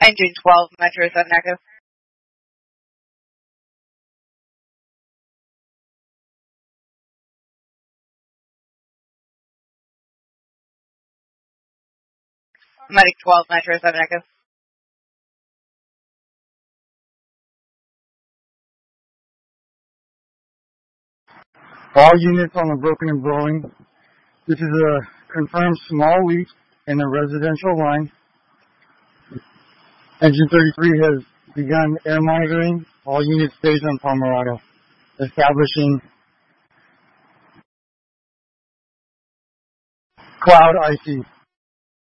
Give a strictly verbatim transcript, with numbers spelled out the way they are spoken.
Engine twelve, Metro seven Echo. Medic twelve, Metro seven Echo. All units on the broken and blowing. This is a confirmed small leak in the residential line. Engine thirty-three has begun air monitoring. All units based on Pomerado, establishing cloud I C.